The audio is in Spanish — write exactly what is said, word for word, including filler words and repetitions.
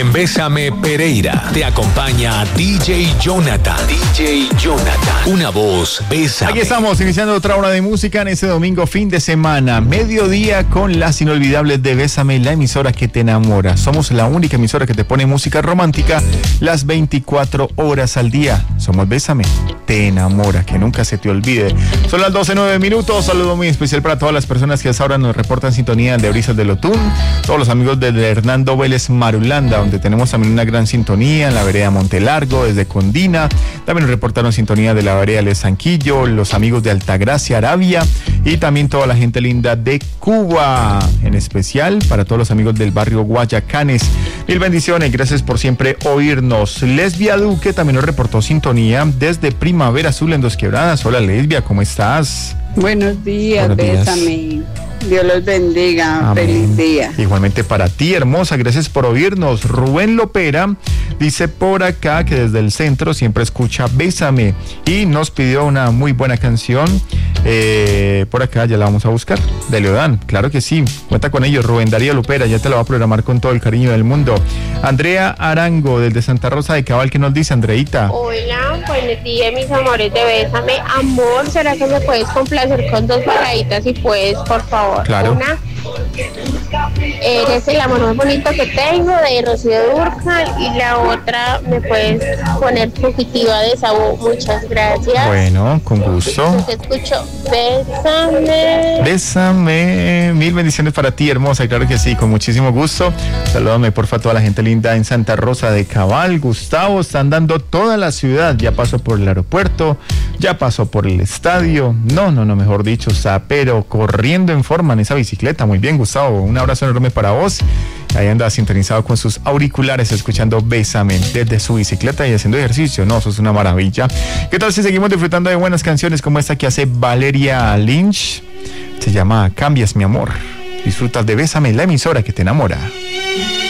En Bésame Pereira te acompaña D J Jonathan. D J Jonathan. Una voz, Bésame. Aquí estamos iniciando otra hora de música en este domingo fin de semana. Mediodía con las inolvidables de Bésame, la emisora que te enamora. Somos la única emisora que te pone música romántica las veinticuatro horas al día. Somos Bésame, te enamora, que nunca se te olvide. Son las doce nueve minutos. Saludo muy especial para todas las personas que hasta ahora nos reportan sintonía de Brisas del Otún. Todos los amigos de Hernando Vélez Marulanda, donde tenemos también una gran sintonía en la vereda Montelargo, desde Condina. También nos reportaron sintonía de la vereda Les Sanquillo, los amigos de Altagracia, Arabia, y también toda la gente linda de Cuba, en especial para todos los amigos del barrio Guayacanes. Mil bendiciones, gracias por siempre oírnos. Lesbia Duque también nos reportó sintonía desde Primavera Azul en Dos Quebradas. Hola Lesbia, ¿cómo estás? Buenos días, Buenos días. Bésame. Dios los bendiga. Amén. Feliz día. Igualmente para ti, hermosa, gracias por oírnos. Rubén Lopera dice por acá que desde el centro siempre escucha Bésame y nos pidió una muy buena canción. Eh, por acá ya la vamos a buscar, de Leodán, claro que sí, cuenta con ellos. Rubén Darío Lopera, ya te la va a programar con todo el cariño del mundo. Andrea Arango desde Santa Rosa de Cabal, ¿qué nos dice, Andreita? Hola, buenos días mis amores de Bésame. Amor, ¿será que me puedes complacer con dos baladitas si puedes, por favor? Claro. Una, Eres el amor más bonito que tengo, de Rocío Dúrcal, y la otra me puedes poner Fugitiva de Saúl. Muchas gracias. Bueno, con gusto. Te escucho. Bésame. Bésame. Mil bendiciones para ti, hermosa, claro que sí, con muchísimo gusto. Salúdame porfa a toda la gente linda en Santa Rosa de Cabal. Gustavo, están dando toda la ciudad, ya pasó por el aeropuerto, ya pasó por el estadio, no, no, no, mejor dicho, está pero corriendo en forma en esa bicicleta. Muy bien, Gustavo, un abrazo enorme para vos. Ahí anda sintonizado con sus auriculares, escuchando Bésame desde su bicicleta y haciendo ejercicio. No, eso es una maravilla. ¿Qué tal si seguimos disfrutando de buenas canciones como esta que hace Valeria Lynch? Se llama Cambias mi amor. Disfrutas de Bésame, la emisora que te enamora.